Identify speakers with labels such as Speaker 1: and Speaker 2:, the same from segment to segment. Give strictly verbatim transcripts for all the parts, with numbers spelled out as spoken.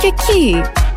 Speaker 1: και εκεί.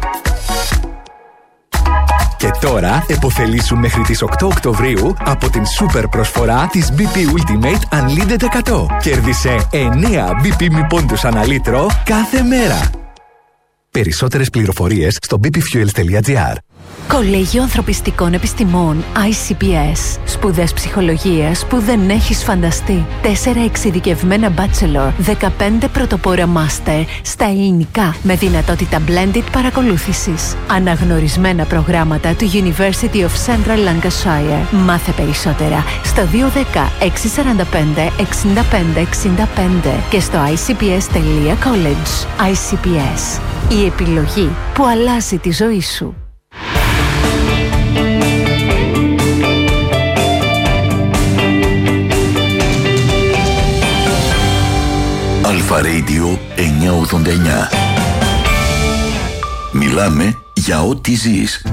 Speaker 2: Και τώρα επωφελήσου μέχρι τις οκτώ Οκτωβρίου από την σούπερ προσφορά της μπι πι Ultimate Unlimited εκατό. Κέρδισε εννέα μπι πι μη πόντους ανά λίτρο κάθε μέρα. Περισσότερες πληροφορίες στο μπι πι fuels τελεία τζι άρ.
Speaker 1: Κολέγιο Ανθρωπιστικών Επιστημών άι σι πι ες. Σπουδές ψυχολογίας που δεν έχεις φανταστεί. Τέσσερα εξειδικευμένα bachelor, δεκαπέντε πρωτοπόρα master στα ελληνικά με δυνατότητα blended παρακολούθησης. Αναγνωρισμένα προγράμματα του University of Central Lancashire. Μάθε περισσότερα στο δύο ένα μηδέν έξι τέσσερα πέντε έξι πέντε έξι πέντε και στο άι σι πι ες τελεία college. άι σι πι ες. Η επιλογή που αλλάζει τη ζωή σου.
Speaker 3: Αλφα Radio εννιακόσια ογδόντα εννιά. Μιλάμε για ό,τι ζεις.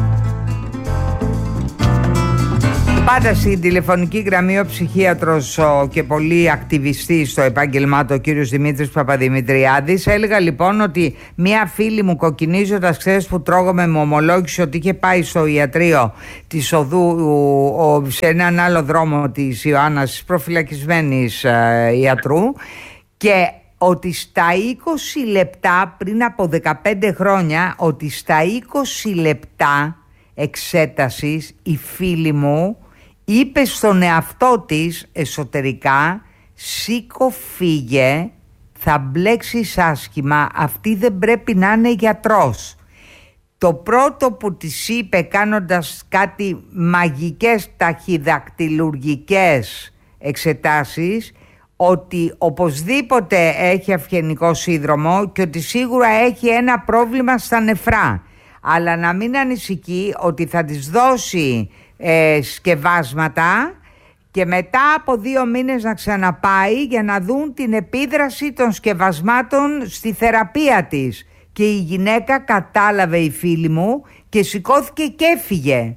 Speaker 4: Πάντα στην τηλεφωνική γραμμή ο ψυχίατρος ο και πολύ ακτιβιστής στο επάγγελμά του, ο κύριος Δημήτρης Παπαδημητριάδης. Έλεγα λοιπόν ότι μία φίλη μου, κοκκινίζοντας χθες που τρώγαμε, μου ομολόγησε ότι είχε πάει στο ιατρείο της οδού ο, σε έναν άλλο δρόμο της Ιωάννας, προφυλακισμένης ε, ιατρού, και ότι στα είκοσι λεπτά, πριν από δεκαπέντε χρόνια, ότι στα είκοσι λεπτά εξέτασης η φίλη μου είπε στον εαυτό της εσωτερικά: σήκω, φύγε, θα μπλέξεις άσχημα, αυτή δεν πρέπει να είναι γιατρός. Το πρώτο που της είπε, κάνοντας κάτι μαγικές ταχυδακτηλουργικές εξετάσεις, ότι οπωσδήποτε έχει αυγενικό σύνδρομο και ότι σίγουρα έχει ένα πρόβλημα στα νεφρά, αλλά να μην ανησυχεί, ότι θα της δώσει ε, σκευάσματα και μετά από δύο μήνες να ξαναπάει για να δουν την επίδραση των σκευασμάτων στη θεραπεία της. Και η γυναίκα κατάλαβε, η φίλη μου, και σηκώθηκε και έφυγε.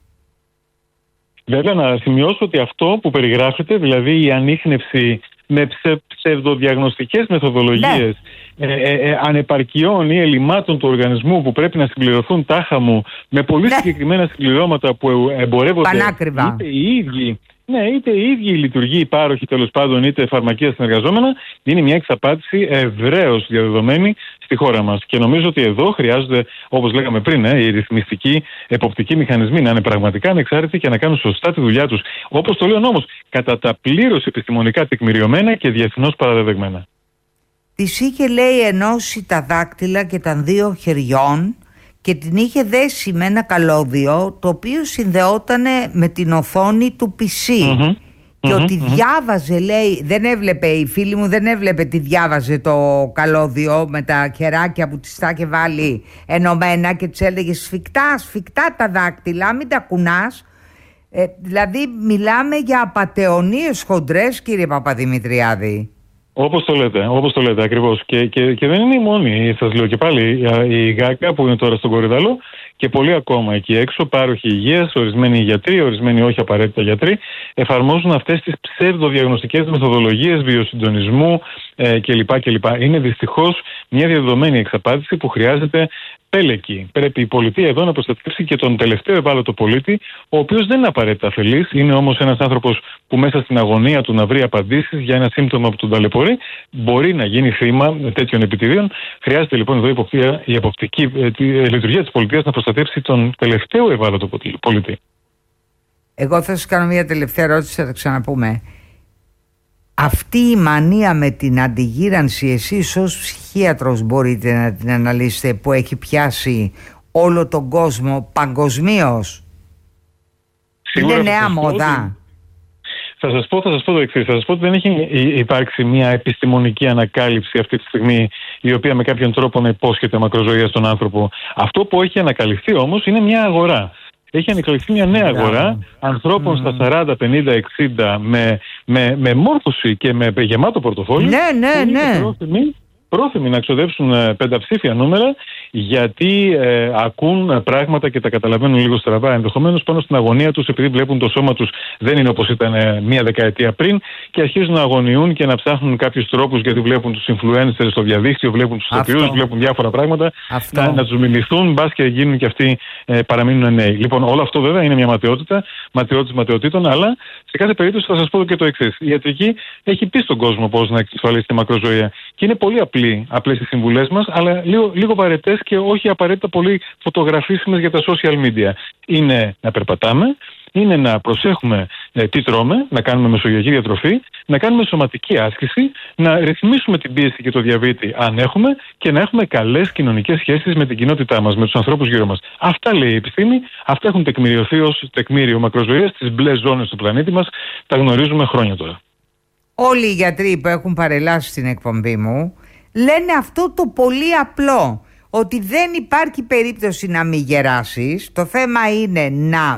Speaker 5: Βέβαια, να σημειώσω ότι αυτό που περιγράφεται, δηλαδή η ανίχνευση με ψε, ψευδοδιαγνωστικές μεθοδολογίες, ναι. ε, ε, ε, ανεπαρκειών ή ελλημάτων του οργανισμού που πρέπει να συμπληρωθούν τάχα μου με πολύ ναι. συγκεκριμένα συμπληρώματα που εμπορεύονται
Speaker 4: πανάκριβα.
Speaker 5: είτε οι ίδιοι, ναι, είτε οι ίδιοι οι λειτουργοί υπάροχοι τέλος πάντων, είτε φαρμακεία συνεργαζόμενα, είναι μια εξαπάτηση ευρέως διαδεδομένη στη χώρα μας. Και νομίζω ότι εδώ χρειάζονται, όπως λέγαμε πριν, ε, οι ρυθμιστικοί, εποπτικοί μηχανισμοί να είναι πραγματικά ανεξάρτητοι και να κάνουν σωστά τη δουλειά τους. Όπως το λέει ο νόμος, κατά τα πλήρως επιστημονικά τεκμηριωμένα και διεθνώς παραδεδεγμένα.
Speaker 4: Της είχε, λέει, ενώσει τα δάκτυλα και των δύο χεριών και την είχε δέσει με ένα καλώδιο το οποίο συνδεόταν με την οθόνη του πι σι. Mm-hmm. Και mm-hmm. ότι διάβαζε, λέει, δεν έβλεπε, η φίλη μου δεν έβλεπε τι διάβαζε το καλώδιο με τα χεράκια που της τα είχε βάλει ενωμένα, και της έλεγε σφιχτά, σφιχτά τα δάκτυλα, μην τα κουνάς. Ε, δηλαδή μιλάμε για απατεωνίες χοντρές, κύριε Παπαδημητριάδη.
Speaker 5: Όπως το λέτε, όπως το λέτε ακριβώς. Και, και, και δεν είναι η μόνη, σας λέω και πάλι, η ΓΑΚΑ που είναι τώρα στον Κορυδαλό και πολλοί ακόμα εκεί έξω, πάροχοι υγείας, ορισμένοι γιατροί, ορισμένοι όχι απαραίτητα γιατροί, εφαρμόζουν αυτές τις ψευδοδιαγνωστικές μεθοδολογίες βιοσυντονισμού ε, κλπ, κλπ. Είναι δυστυχώς μια διαδεδομένη εξαπάτηση που χρειάζεται πέλεκη. Πρέπει η πολιτεία εδώ να προστατεύσει και τον τελευταίο ευάλωτο πολίτη, ο οποίος δεν είναι απαραίτητα αφελής, είναι όμως ένας άνθρωπος που μέσα στην αγωνία του να βρει απαντήσεις για ένα σύμπτωμα που τον ταλαιπωρεί, μπορεί να γίνει θύμα τέτοιων επιτιδίων. Χρειάζεται λοιπόν εδώ η, υποπτία, η εποπτική η λειτουργία της πολιτείας να προστατεύσει τον τελευταίο ευάλωτο πολίτη.
Speaker 4: Εγώ θα σας κάνω μια τελευταία ερώτηση, θα τα ξαναπούμε. Αυτή η μανία με την αντιγύρανση, εσείς ως ψυχίατρος μπορείτε να την αναλύσετε, που έχει πιάσει όλο τον κόσμο παγκοσμίως? Είναι νέα μόδα.
Speaker 5: Θα σας πω, θα σας πω το εξής. Θα σας πω ότι δεν έχει υπάρξει μια επιστημονική ανακάλυψη αυτή τη στιγμή, η οποία με κάποιον τρόπο να υπόσχεται μακροζωία στον άνθρωπο. Αυτό που έχει ανακαλυφθεί όμως είναι μια αγορά. Έχει ανακαλυφθεί μια νέα αγορά ανθρώπων mm. στα σαράντα, πενήντα, εξήντα με, με, με μόρφωση και με γεμάτο πορτοφόλι.
Speaker 4: Ναι, ναι, ναι.
Speaker 5: Πρόθυμοι, πρόθυμοι να ξοδέψουν πενταψήφια νούμερα γιατί ε, ακούν πράγματα και τα καταλαβαίνουν λίγο στραβά ενδεχομένως πάνω στην αγωνία τους, επειδή βλέπουν το σώμα τους δεν είναι όπως ήταν ε, μία δεκαετία πριν και αρχίζουν να αγωνιούν και να ψάχνουν κάποιους τρόπους, γιατί βλέπουν τους influencers στο διαδίκτυο, βλέπουν τους ηθοποιούς, βλέπουν διάφορα πράγματα, να, να τους μιμηθούν, μπας και γίνουν και αυτοί ε, παραμείνουν νέοι. Λοιπόν, όλο αυτό βέβαια είναι μια ματαιότητα, ματαιότητα ματαιοτήτων, αλλά σε κάθε περίπτωση θα σας πω και το εξής. Η ιατρική έχει πει στον κόσμο πώς να εξασφαλίσει τη μακροζωία. Και είναι πολύ απλή, απλές οι συμβουλές μας, αλλά λίγο, λίγο βαρετές και όχι απαραίτητα πολύ φωτογραφίσιμες για τα social media. Είναι να περπατάμε, είναι να προσέχουμε ε, τι τρώμε, να κάνουμε μεσογειακή διατροφή, να κάνουμε σωματική άσκηση, να ρυθμίσουμε την πίεση και το διαβήτη αν έχουμε και να έχουμε καλές κοινωνικές σχέσεις με την κοινότητά μας, με τους ανθρώπους γύρω μας. Αυτά λέει η επιστήμη, αυτά έχουν τεκμηριωθεί ως τεκμήριο μακροζωίας στις μπλε ζώνες του πλανήτη μας, τα γνωρίζουμε χρόνια τώρα.
Speaker 4: Όλοι οι γιατροί που έχουν παρελάσει στην εκπομπή μου λένε αυτό το πολύ απλό, ότι δεν υπάρχει περίπτωση να μην γεράσεις. Το θέμα είναι να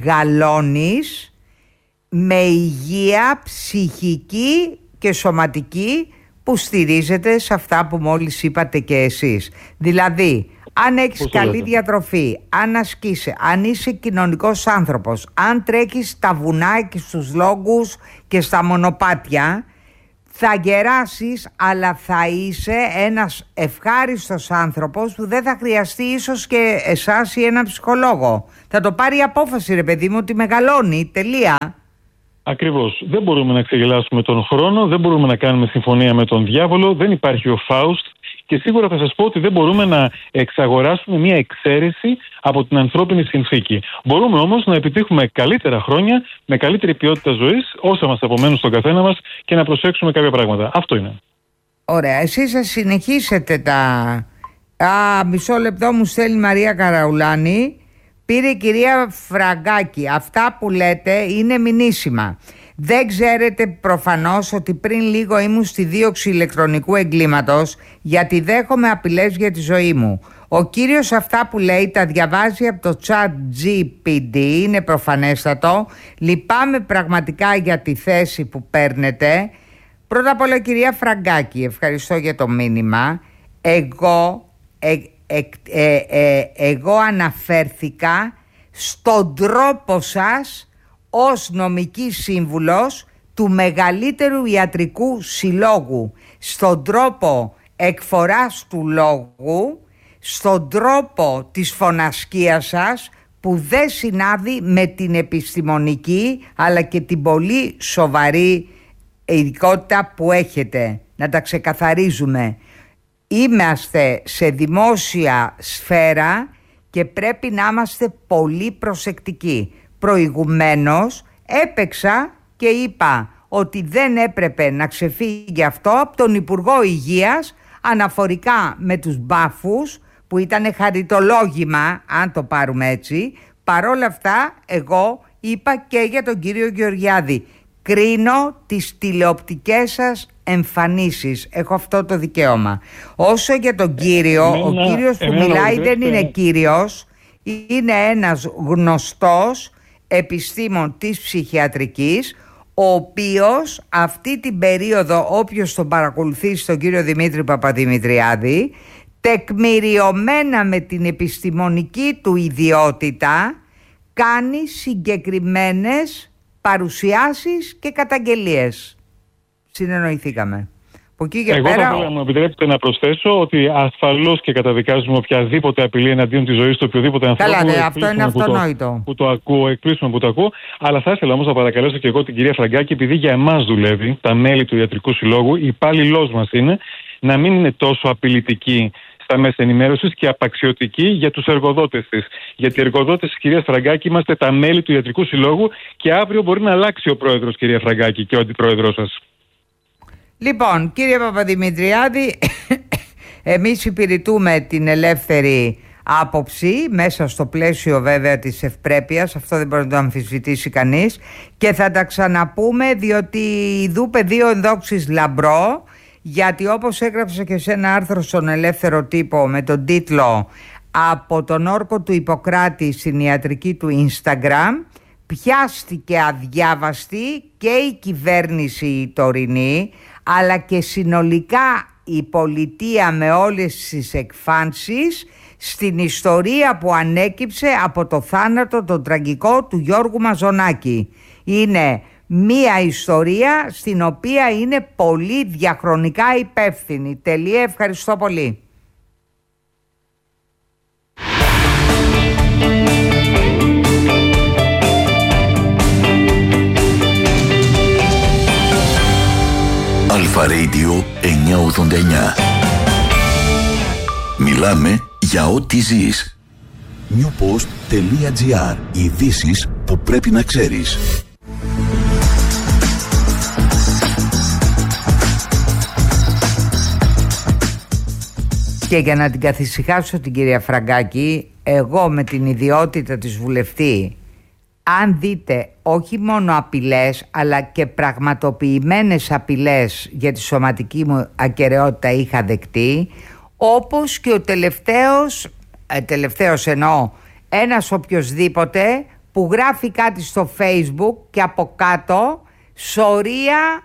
Speaker 4: μεγαλώνεις με υγεία ψυχική και σωματική που στηρίζεται σε αυτά που μόλις είπατε και εσείς. Δηλαδή, αν έχεις καλή λέτε. διατροφή, αν ασκείσαι, αν είσαι κοινωνικός άνθρωπος, αν τρέχεις στα βουνά και στους λόγους και στα μονοπάτια, θα γεράσεις, αλλά θα είσαι ένας ευχάριστος άνθρωπος που δεν θα χρειαστεί ίσως και εσάς ή έναν ψυχολόγο. Θα το πάρει η απόφαση, ρε παιδί μου, ότι μεγαλώνει, τελεία.
Speaker 5: Ακριβώς. Δεν μπορούμε να ξεγελάσουμε τον χρόνο, δεν μπορούμε να κάνουμε συμφωνία με τον διάβολο, δεν υπάρχει ο Φάουστ και σίγουρα θα σας πω ότι δεν μπορούμε να εξαγοράσουμε μια εξαίρεση από την ανθρώπινη συνθήκη. Μπορούμε όμως να επιτύχουμε καλύτερα χρόνια, με καλύτερη ποιότητα ζωής, όσα μας απομένουν στον καθένα μας και να προσέξουμε κάποια πράγματα. Αυτό είναι.
Speaker 4: Ωραία. Εσείς θα συνεχίσετε τα... Α, μισό λεπτό μου στέλνει η Μαρία Καραουλάνη. Πήρε η κυρία Φραγκάκη. Αυτά που λέτε είναι μηνύσιμα. Δεν ξέρετε προφανώς ότι πριν λίγο ήμουν στη δίωξη ηλεκτρονικού εγκλήματος γιατί δέχομαι απειλές για τη ζωή μου. Ο κύριος αυτά που λέει τα διαβάζει από το chat τζι πι ντι, είναι προφανέστατο. Λυπάμαι πραγματικά για τη θέση που παίρνετε. Πρώτα απ' όλα κυρία Φραγκάκη, ευχαριστώ για το μήνυμα. Εγώ... Ε, Ε, ε, ε, εγώ αναφέρθηκα στον τρόπο σας ως νομική σύμβουλος του μεγαλύτερου ιατρικού συλλόγου, στον τρόπο εκφοράς του λόγου, στον τρόπο της φωνασκίας σας που δεν συνάδει με την επιστημονική αλλά και την πολύ σοβαρή ειδικότητα που έχετε. Να τα ξεκαθαρίζουμε. Είμαστε σε δημόσια σφαίρα και πρέπει να είμαστε πολύ προσεκτικοί. Προηγουμένως έπαιξα και είπα ότι δεν έπρεπε να ξεφύγει αυτό από τον Υπουργό Υγείας αναφορικά με τους μπάφους που ήταν χαριτολόγημα, αν το πάρουμε έτσι. Παρόλα αυτά εγώ είπα και για τον κύριο Γεωργιάδη. Κρίνω τις τηλεοπτικές σας εμφανίσεις. Έχω αυτό το δικαίωμα. Όσο για τον κύριο, εμένα, ο κύριος που μιλάει δεν δεν είναι κύριος, είναι ένας γνωστός επιστήμον της ψυχιατρικής, ο οποίος αυτή την περίοδο, όποιος τον παρακολουθεί, τον κύριο Δημήτρη Παπαδημητριάδη, τεκμηριωμένα με την επιστημονική του ιδιότητα, κάνει συγκεκριμένες παρουσιάσεις και καταγγελίες. Συνεννοηθήκαμε. Από εκεί και
Speaker 5: Εγώ
Speaker 4: πέρα...
Speaker 5: θα ήθελα να μου επιτρέπετε να προσθέσω ότι ασφαλώς και καταδικάζουμε οποιαδήποτε απειλή εναντίον της ζωής του οποιοδήποτε ανθρώπου.
Speaker 4: Καλά, ναι, αυτό είναι αυτονόητο.
Speaker 5: Που το, που το ακούω, εκπλήσουμε που το ακούω. Αλλά θα ήθελα όμως να παρακαλέσω και εγώ την κυρία Φραγκάκη, επειδή για εμάς δουλεύει, τα μέλη του Ιατρικού Συλλόγου, υπάλληλός μας είναι, να μην είναι τόσο απειλητική στα μέσα ενημέρωσης και απαξιωτική για τους εργοδότες της. Γιατί οι εργοδότες της κυρίας Φραγκάκη είμαστε τα μέλη του Ιατρικού Συλλόγου και αύριο μπορεί να αλλάξει ο πρόεδρος, κυρία Φραγκάκη, και ο αντιπρόεδρος σας.
Speaker 4: Λοιπόν, κύριε Παπαδημητριάδη, εμείς υπηρετούμε την ελεύθερη άποψη μέσα στο πλαίσιο βέβαια της ευπρέπειας, αυτό δεν μπορεί να το αμφισβητήσει κανείς, και θα τα ξαναπούμε διότι ειδού πεδίο ενδόξης λαμπρό, γιατί όπως έγραψα και σε ένα άρθρο στον Ελεύθερο Τύπο με τον τίτλο «Από τον όρκο του Ιπποκράτη στην ιατρική του Instagram», πιάστηκε αδιάβαστη και η κυβέρνηση η τωρινή, αλλά και συνολικά η πολιτεία με όλες τις εκφάνσεις στην ιστορία που ανέκυψε από το θάνατο το τραγικό του Γιώργου Μαζονάκη. Είναι μία ιστορία στην οποία είναι πολύ διαχρονικά υπεύθυνη. Τελεία, ευχαριστώ πολύ.
Speaker 3: Αλφα Radio εννιακόσια ογδόντα εννιά. Μιλάμε για ό,τι ζεις. newpost.gr. Ειδήσεις που πρέπει να ξέρεις.
Speaker 4: Και για να την καθησυχάσω την κυρία Φραγκάκη, εγώ με την ιδιότητα της βουλευτή, αν δείτε όχι μόνο απειλές αλλά και πραγματοποιημένες απειλές για τη σωματική μου ακεραιότητα είχα δεκτεί, όπως και ο τελευταίος, ε, τελευταίος εννοώ, ένας οποιοσδήποτε που γράφει κάτι στο Facebook και από κάτω σωρία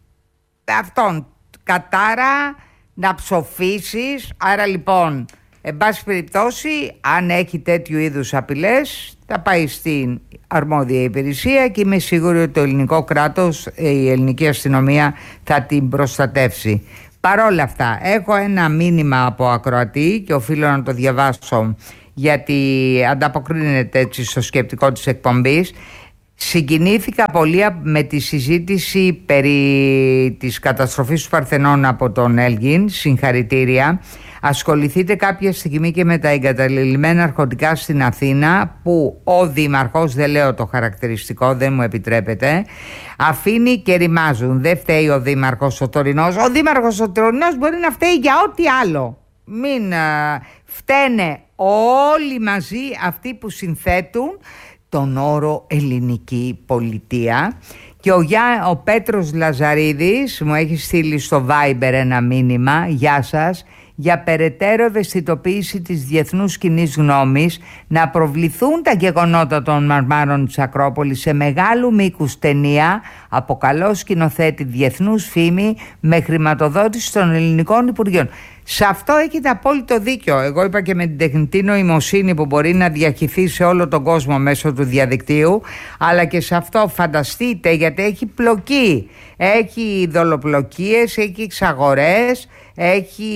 Speaker 4: αυτόν, κατάρα να ψοφήσεις. Άρα λοιπόν, εν πάση περιπτώσει, αν έχει τέτοιου είδους απειλές θα πάει στην αρμόδια υπηρεσία και είμαι σίγουρη ότι το ελληνικό κράτος, η ελληνική αστυνομία θα την προστατεύσει. Παρόλα αυτά, έχω ένα μήνυμα από ακροατή και οφείλω να το διαβάσω γιατί ανταποκρίνεται έτσι στο σκεπτικό της εκπομπής. Συγκινήθηκα πολύ με τη συζήτηση περί της καταστροφής του Παρθενών από τον Έλγιν. Συγχαρητήρια. Ασχοληθείτε κάποια στιγμή και με τα εγκαταλελειμμένα ναρκωτικά στην Αθήνα, που ο δήμαρχος, δεν λέω το χαρακτηριστικό, δεν μου επιτρέπετε, αφήνει και ρημάζουν. Δεν φταίει ο δήμαρχος ο τωρινός. Ο δήμαρχος ο τωρινός μπορεί να φταίει για ό,τι άλλο. Μην α, φταίνε όλοι μαζί αυτοί που συνθέτουν τον όρο ελληνική πολιτεία. Και ο, Γιά, ο Πέτρος Λαζαρίδης μου έχει στείλει στο Viber ένα μήνυμα. Γεια σας. Για περαιτέρω ευαισθητοποίηση της διεθνούς κοινής γνώμης, να προβληθούν τα γεγονότα των μαρμάρων της Ακρόπολης σε μεγάλου μήκους ταινία από καλό σκηνοθέτη διεθνούς φήμη με χρηματοδότηση των ελληνικών υπουργείων. Σε αυτό έχετε απόλυτο δίκιο. Εγώ είπα και με την τεχνητή νοημοσύνη που μπορεί να διαχυθεί σε όλο τον κόσμο μέσω του διαδικτύου, αλλά και σε αυτό φανταστείτε, γιατί έχει πλοκή, έχει δολοπλοκίες, έχει εξαγορές, έχει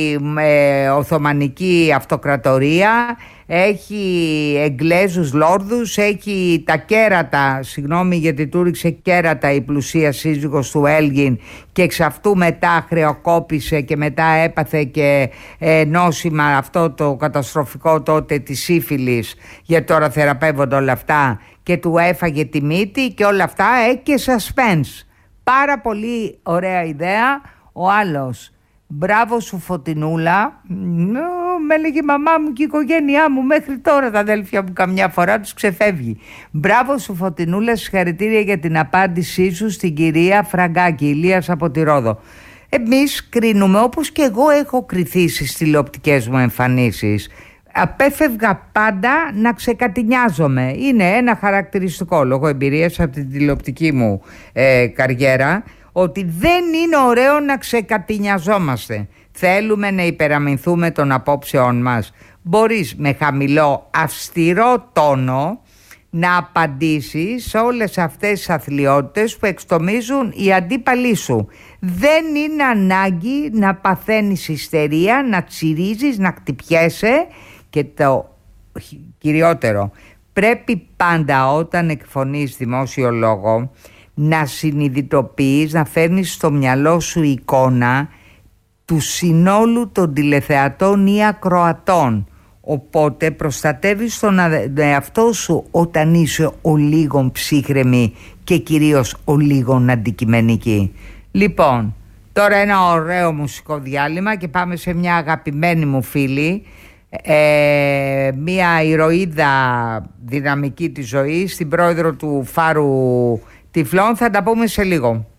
Speaker 4: ε, Οθωμανική Αυτοκρατορία, έχει Εγγλέζους λόρδους, έχει τα κέρατα, συγγνώμη γιατί του ρίξε κέρατα η πλουσία σύζυγος του Έλγιν και εξ αυτού μετά χρεοκόπησε και μετά έπαθε και ε, νόσημα αυτό το καταστροφικό τότε της σύφυλης, γιατί τώρα θεραπεύονται όλα αυτά, και του έφαγε τη μύτη και όλα αυτά, ε, και suspense. Πάρα πολύ ωραία ιδέα. Ο άλλος, μπράβο σου Φωτεινούλα, με έλεγε η μαμά μου και η οικογένειά μου μέχρι τώρα, τα αδέλφια μου καμιά φορά τους ξεφεύγει. Μπράβο σου Φωτεινούλα, συγχαρητήρια για την απάντησή σου στην κυρία Φραγκάκη. Ηλίας από τη Ρόδο. Εμείς κρίνουμε όπως και εγώ έχω κριθεί στις τηλεοπτικές μου εμφανίσεις. Απέφευγα πάντα να ξεκατηνιάζομαι. Είναι ένα χαρακτηριστικό λόγω εμπειρίας από την τηλεοπτική μου ε, καριέρα, ότι δεν είναι ωραίο να ξεκατηνιαζόμαστε. Θέλουμε να υπεραμεινθούμε των απόψεών μας. Μπορείς με χαμηλό αυστηρό τόνο να απαντήσεις σε όλες αυτές τις αθλιότητες που εξτομίζουν οι αντίπαλοι σου. Δεν είναι ανάγκη να παθαίνεις ιστερία, να τσιρίζεις, να χτυπιέσαι, και το κυριότερο, πρέπει πάντα όταν εκφωνείς δημόσιο λόγο να συνειδητοποιείς, να φέρνεις στο μυαλό σου εικόνα του συνόλου των τηλεθεατών ή ακροατών. Οπότε προστατεύεις τον εαυτό σου όταν είσαι ο λίγον ψύχρεμη και κυρίως ο λίγον αντικειμενική. Λοιπόν, τώρα ένα ωραίο μουσικό διάλειμμα και πάμε σε μια αγαπημένη μου φίλη, ε, μια ηρωίδα δυναμική της ζωής, την πρόεδρο του Φάρου Τυφλών. Θα τα πούμε σε λίγο.